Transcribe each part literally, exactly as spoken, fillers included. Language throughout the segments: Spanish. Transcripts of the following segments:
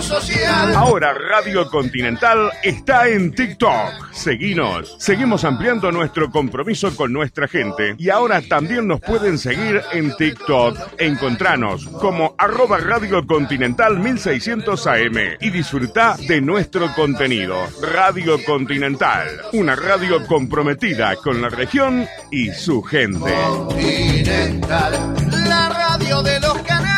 lo social. Ahora Radio Continental está en TikTok. Seguinos. Seguimos ampliando nuestro compromiso con nuestra gente y ahora también nos pueden seguir en TikTok. Encontranos como arroba Radio Continental mil seiscientos A M y disfruta de nuestro contenido. Radio Continental, una radio comprometida con la región y su gente. Continental, la radio de los canarios.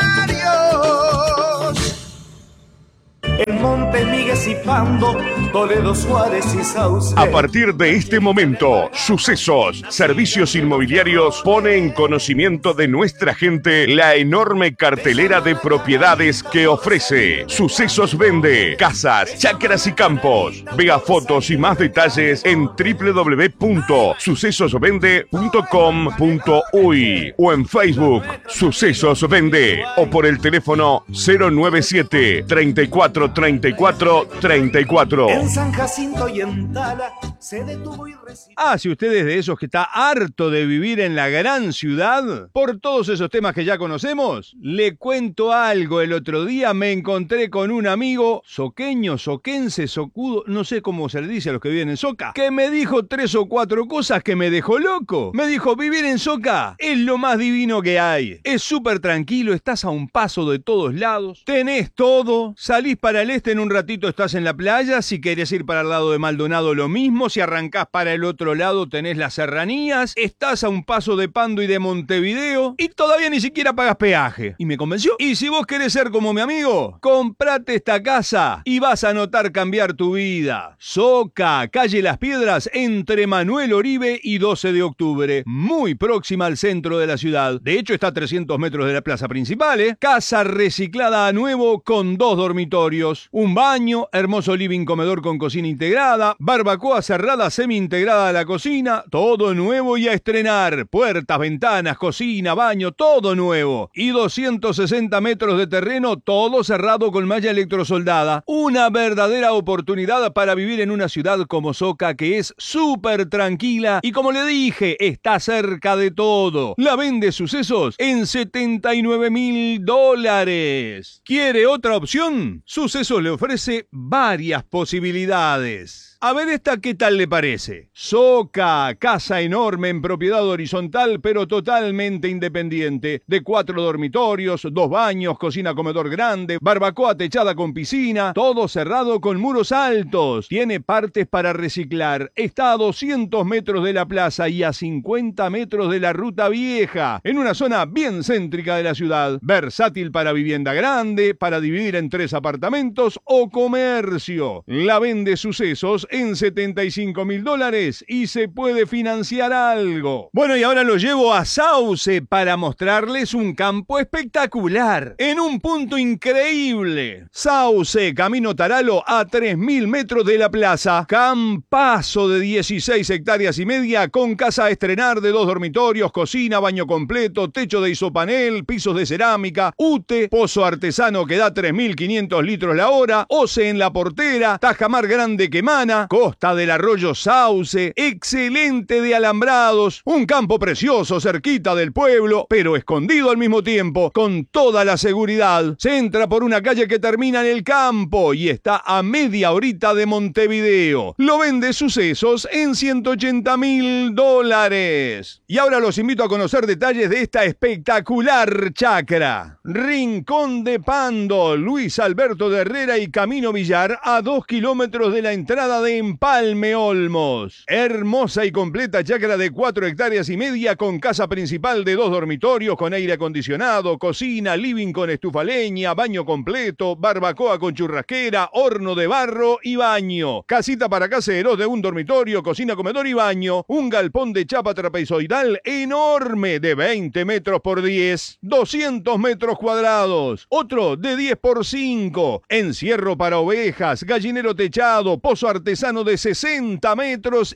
En Monte Miguel y Pando, Toledo, Suárez y Sauce. A partir de este momento, Sucesos Servicios Inmobiliarios pone en conocimiento de nuestra gente la enorme cartelera de propiedades que ofrece. Sucesos vende casas, chacras y campos. Vea fotos y más detalles en doble u doble u doble u punto sucesos vende punto com punto uy o en Facebook Sucesos Vende o por el teléfono cero nueve siete, treinta y cuatro, treinta y cuatro, treinta y cuatro. En San Jacinto y en Tala se detuvo y recibió. Ah, si usted es de esos que está harto de vivir en la gran ciudad, por todos esos temas que ya conocemos, le cuento algo. El otro día me encontré con un amigo soqueño, soquense, socudo, no sé cómo se le dice a los que viven en Soca, que me dijo tres o cuatro cosas que me dejó loco. Me dijo, vivir en Soca es lo más divino que hay. Es súper tranquilo, estás a un paso de todos lados, tenés todo, salís para el este en un ratito estás en la playa, si querés ir para el lado de Maldonado lo mismo, si arrancás para el otro lado tenés las serranías, estás a un paso de Pando y de Montevideo y todavía ni siquiera pagas peaje. Y me convenció. Y si vos querés ser como mi amigo, comprate esta casa y vas a notar cambiar tu vida. Soca, calle Las Piedras, entre Manuel Oribe y doce de octubre, muy próxima al centro de la ciudad. De hecho está a trescientos metros de la plaza principal, ¿eh? Casa reciclada a nuevo con dos dormitorios, un baño, hermoso living comedor con cocina integrada, barbacoa cerrada semi-integrada a la cocina, todo nuevo y a estrenar, puertas, ventanas, cocina, baño, todo nuevo, y doscientos sesenta metros de terreno, todo cerrado con malla electrosoldada, una verdadera oportunidad para vivir en una ciudad como Soca que es súper tranquila y como le dije, está cerca de todo. La vende Sucesos en setenta y nueve mil dólares. ¿Quiere otra opción? Sucesos le ofrece varias posibilidades. A ver esta, ¿qué tal le parece? Soca, casa enorme en propiedad horizontal, pero totalmente independiente, de cuatro dormitorios, dos baños, cocina comedor grande, barbacoa techada con piscina, todo cerrado con muros altos. Tiene partes para reciclar. Está a doscientos metros de la plaza y a cincuenta metros de la ruta vieja, en una zona bien céntrica de la ciudad. Versátil para vivienda grande, para dividir en tres apartamentos o comercio. La vende Sucesos en setenta y cinco mil dólares y se puede financiar algo. Bueno, y ahora lo llevo a Sauce para mostrarles un campo espectacular, en un punto increíble. Sauce, Camino Taralo, a tres mil metros de la plaza. Campazo de dieciséis hectáreas y media, con casa a estrenar de dos dormitorios, cocina, baño completo, techo de isopanel, pisos de cerámica, U T E, pozo artesano que da tres mil quinientos litros la hora, O C E en la portera, tajamar grande que emana, costa del arroyo Sauce, excelente de alambrados, un campo precioso cerquita del pueblo, pero escondido al mismo tiempo, con toda la seguridad. Se entra por una calle que termina en el campo y está a media horita de Montevideo. Lo vende Sucesos en ciento ochenta mil dólares. Y ahora los invito a conocer detalles de esta espectacular chacra. Rincón de Pando, Luis Alberto de Herrera y Camino Villar, a dos kilómetros de la entrada de Empalme Olmos. Hermosa y completa chacra de cuatro hectáreas y media, con casa principal de dos dormitorios con aire acondicionado, cocina, living con estufa leña, baño completo, barbacoa con churrasquera, horno de barro y baño. Casita para caseros de un dormitorio, cocina, comedor y baño. Un galpón de chapa trapezoidal enorme de veinte metros por diez, doscientos metros cuadrados. Otro de diez por cinco. Encierro para ovejas, gallinero techado, pozo artesano de sesenta metros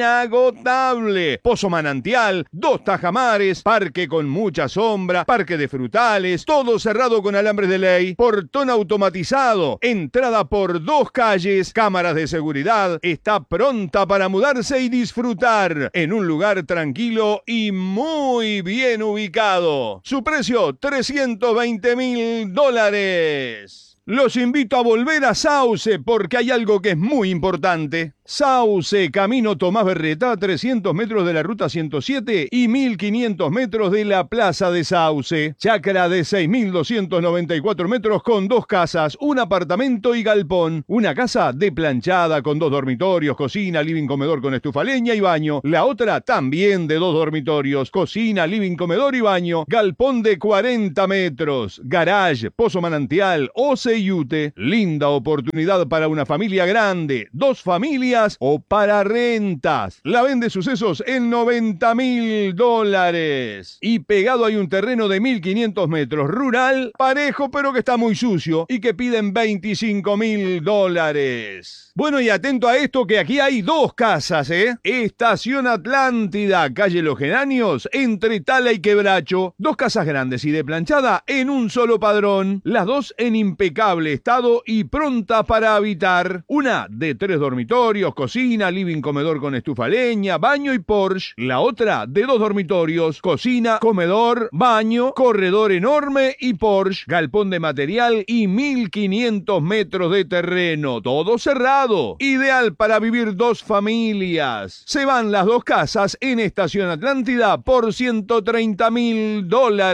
inagotable, pozo manantial, dos tajamares, parque con mucha sombra, parque de frutales, todo cerrado con alambres de ley, portón automatizado, entrada por dos calles, cámaras de seguridad. Está pronta para mudarse y disfrutar en un lugar tranquilo y muy bien ubicado. Su precio, trescientos veinte mil dólares. los invito a volver a Sauce porque hay algo que es muy importante. Sauce, Camino Tomás Berreta, trescientos metros de la ruta ciento siete y mil quinientos metros de la plaza de Sauce. Chacra de seis mil doscientos noventa y cuatro metros con dos casas, un apartamento y galpón. Una casa de planchada con dos dormitorios, cocina, living, comedor con estufa leña y baño. La otra también de dos dormitorios, cocina, living, comedor y baño. Galpón de cuarenta metros, garage, pozo manantial, oce y ute. Linda oportunidad para una familia grande, dos familias o para rentas. La vende Sucesos en noventa mil dólares. Y pegado hay un terreno de mil quinientos metros, rural, parejo pero que está muy sucio y que piden veinticinco mil dólares. Bueno, y atento a esto que aquí hay dos casas, ¿eh? Estación Atlántida, calle Los Geranios, entre Tala y Quebracho. Dos casas grandes y de planchada en un solo padrón. Las dos en impecable estado y pronta para habitar. Una de tres dormitorios, cocina, living, comedor con estufa leña, baño y Porsche. La otra de dos dormitorios, cocina, comedor, baño, corredor enorme y Porsche. Galpón de material y mil quinientos metros de terreno. Todo cerrado. Ideal para vivir dos familias. Se van las dos casas en Estación Atlántida por ciento treinta mil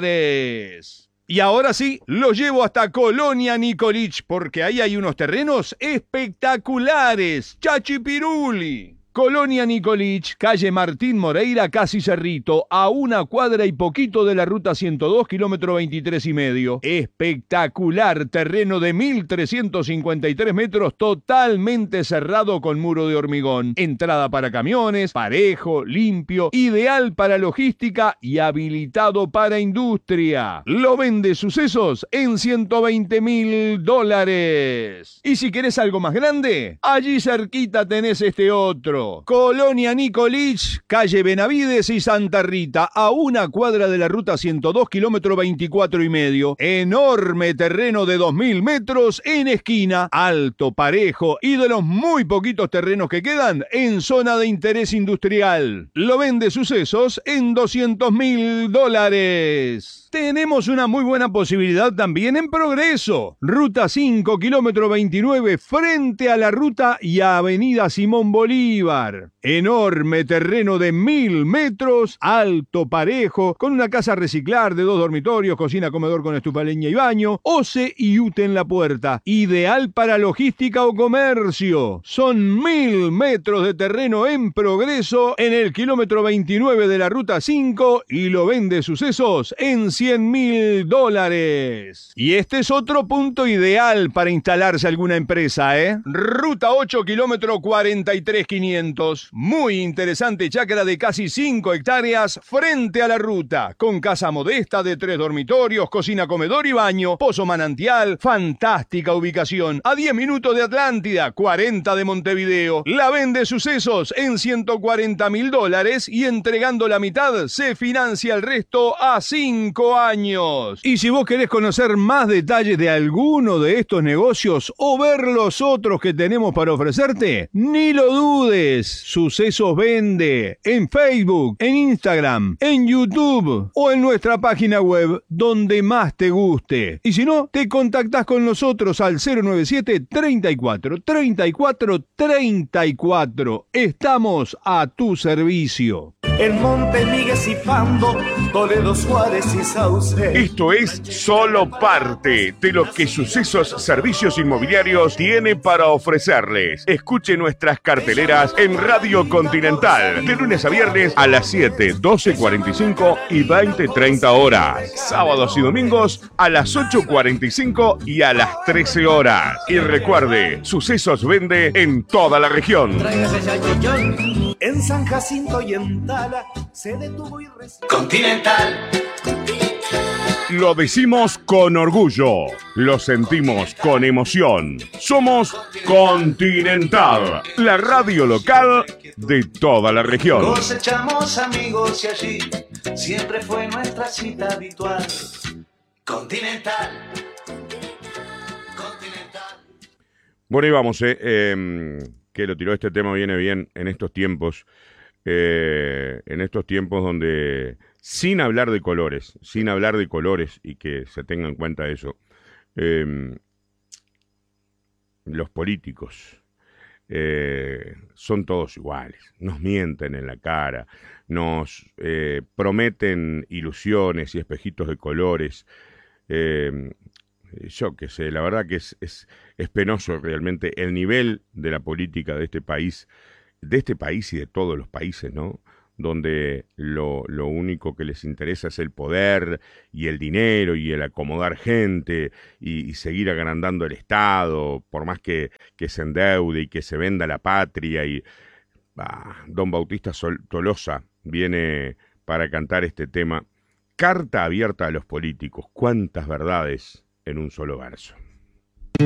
dólares. Y ahora sí, lo llevo hasta Colonia Nicolich, porque ahí hay unos terrenos espectaculares. Chachipiruli. Colonia Nicolich, calle Martín Moreira, casi Cerrito, a una cuadra y poquito de la ruta ciento dos, kilómetro veintitrés y medio. Espectacular terreno de mil trescientos cincuenta y tres metros, totalmente cerrado con muro de hormigón. Entrada para camiones, parejo, limpio, ideal para logística y habilitado para industria. Lo vende Sucesos en ciento veinte mil dólares. Y si querés algo más grande, allí cerquita tenés este otro. Colonia Nicolich, calle Benavides y Santa Rita, a una cuadra de la ruta ciento dos, kilómetro veinticuatro y medio. Enorme terreno de dos mil metros en esquina, alto, parejo y de los muy poquitos terrenos que quedan en zona de interés industrial. Lo vende Sucesos en doscientos mil dólares. Tenemos una muy buena posibilidad también en Progreso. Ruta cinco, kilómetro veintinueve, frente a la ruta y a Avenida Simón Bolívar. Enorme terreno de mil metros, alto, parejo, con una casa a reciclar de dos dormitorios, cocina, comedor con estufa leña y baño, oce y ute en la puerta. Ideal para logística o comercio. Son mil metros de terreno en Progreso en el kilómetro veintinueve de la ruta cinco y lo vende Sucesos en cien mil dólares. Y este es otro punto ideal para instalarse alguna empresa, ¿eh? Ruta ocho, kilómetro cuarenta y tres mil quinientos. Muy interesante chacra de casi cinco hectáreas frente a la ruta, con casa modesta de tres dormitorios, cocina, comedor y baño, pozo manantial, fantástica ubicación, a diez minutos de Atlántida, cuarenta de Montevideo. La vende Sucesos en ciento cuarenta mil dólares y entregando la mitad se financia el resto a cinco años. Y si vos querés conocer más detalles de alguno de estos negocios o ver los otros que tenemos para ofrecerte, ni lo dudes. Sucesos vende en Facebook, en Instagram, en YouTube o en nuestra página web donde más te guste. Y si no, te contactás con nosotros al cero noventa y siete, treinta y cuatro, treinta y cuatro, treinta y cuatro. Estamos a tu servicio. En Monte Miguel y Pando, Toledo, Suárez y Sauce. Esto es solo parte de lo que Sucesos Servicios Inmobiliarios tiene para ofrecerles. Escuche nuestras carteleras en Radio Continental, de lunes a viernes a las siete, doce cuarenta y cinco y veinte treinta horas. Sábados y domingos a las ocho cuarenta y cinco y a las trece horas. Y recuerde, Sucesos vende en toda la región. En San Jacinto y en Tala se detuvo y recibió. Continental. Lo decimos con orgullo, lo sentimos con emoción. Somos Continental, la radio local de toda la región. Cosechamos amigos y allí siempre fue nuestra cita habitual. Continental. Continental. Bueno, y vamos, eh, eh, que lo tiró este tema viene bien en estos tiempos, eh, en estos tiempos donde... Sin hablar de colores, sin hablar de colores y que se tenga en cuenta eso. Eh, los políticos eh, son todos iguales, nos mienten en la cara, nos eh, prometen ilusiones y espejitos de colores. Eh, yo qué sé, la verdad que es, es, es penoso realmente el nivel de la política de este país, de este país y de todos los países, ¿no? Donde lo, lo único que les interesa es el poder y el dinero y el acomodar gente y, y seguir agrandando el Estado, por más que, que se endeude y que se venda la patria. Y ah, don Bautista Sol, Tolosa viene para cantar este tema, Carta abierta a los políticos, cuántas verdades en un solo verso.